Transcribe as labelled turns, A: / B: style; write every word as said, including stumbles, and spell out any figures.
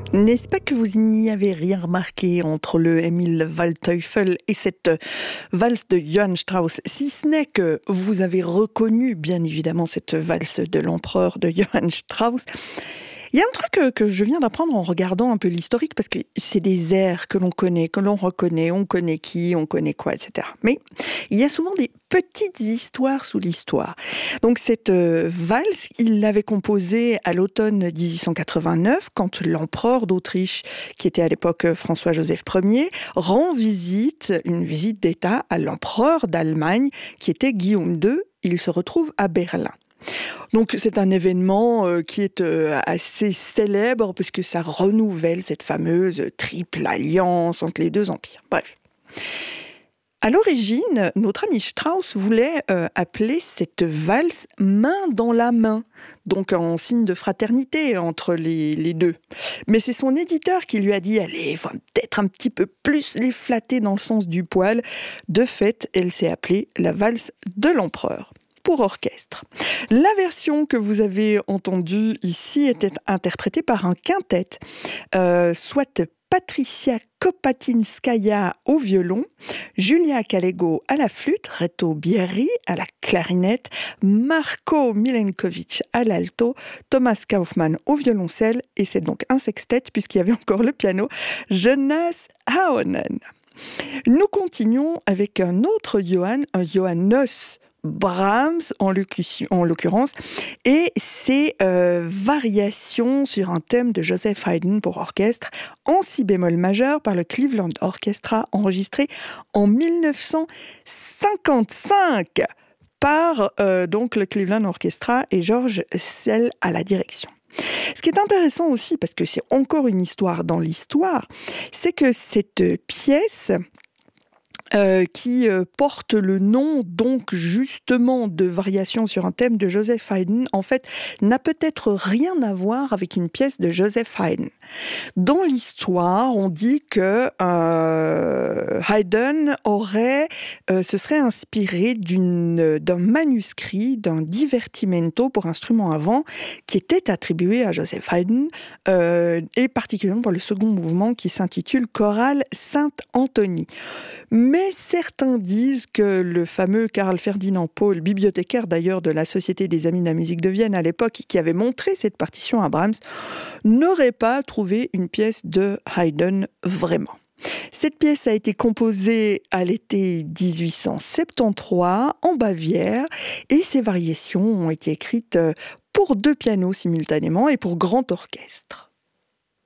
A: N'est-ce pas que vous n'y avez rien remarqué entre le Emil Waldteufel et cette valse de Johann Strauss, si ce n'est que vous avez reconnu, bien évidemment, cette valse de l'empereur de Johann Strauss. Il y a un truc que, que je viens d'apprendre en regardant un peu l'historique, parce que c'est des airs que l'on connaît, que l'on reconnaît, on connaît qui, on connaît quoi, et cetera. Mais il y a souvent des petites histoires sous l'histoire. Donc cette euh, valse, il l'avait composée à l'automne dix-huit cent quatre-vingt-neuf, quand l'empereur d'Autriche, qui était à l'époque François-Joseph Ier, rend visite, une visite d'État à l'empereur d'Allemagne, qui était Guillaume deux. Il se retrouve à Berlin. Donc c'est un événement euh, qui est euh, assez célèbre puisque ça renouvelle cette fameuse triple alliance entre les deux empires. Bref. À l'origine, notre ami Strauss voulait euh, appeler cette valse main dans la main, donc en signe de fraternité entre les, les deux. Mais c'est son éditeur qui lui a dit « Allez, il faut peut-être un petit peu plus les flatter dans le sens du poil ». De fait, elle s'est appelée la valse de l'empereur. Pour orchestre. La version que vous avez entendue ici était interprétée par un quintet, euh, soit Patricia Kopatinskaya au violon, Julia Kalego à la flûte, Reto Bierri à la clarinette, Marko Milenkovic à l'alto, Thomas Kaufmann au violoncelle, et c'est donc un sextet puisqu'il y avait encore le piano, Jonas Haonen. Nous continuons avec un autre Johann, un Johannes Brahms en l'occurrence, et ses euh, variations sur un thème de Joseph Haydn pour orchestre en si bémol majeur par le Cleveland Orchestra, enregistré en mille neuf cent cinquante-cinq par euh, donc le Cleveland Orchestra et George Szell à la direction. Ce qui est intéressant aussi, parce que c'est encore une histoire dans l'histoire, c'est que cette pièce Euh, qui euh, porte le nom donc justement de variation sur un thème de Joseph Haydn, en fait, n'a peut-être rien à voir avec une pièce de Joseph Haydn. Dans l'histoire, on dit que euh, Haydn aurait, euh, se serait inspiré d'une, d'un manuscrit, d'un divertimento pour instruments à vent qui était attribué à Joseph Haydn, euh, et particulièrement pour le second mouvement qui s'intitule Chorale Saint-Anthony. Mais certains disent que le fameux Karl Ferdinand Paul, bibliothécaire d'ailleurs de la Société des Amis de la Musique de Vienne à l'époque, qui avait montré cette partition à Brahms, n'aurait pas trouvé une pièce de Haydn vraiment. Cette pièce a été composée à l'été dix-huit cent soixante-treize en Bavière et ses variations ont été écrites pour deux pianos simultanément et pour grand orchestre.